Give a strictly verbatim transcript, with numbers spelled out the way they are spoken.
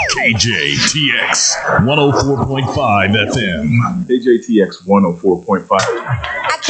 K J T X one oh four point five F M. K J T X one oh four point five. I